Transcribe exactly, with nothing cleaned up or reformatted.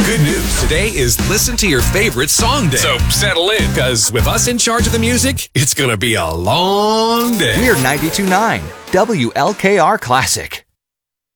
Good news. Today is Listen to Your Favorite Song Day. So settle in, because with us in charge of the music, it's going to be a long day. We're ninety-two point nine W L K R Classic.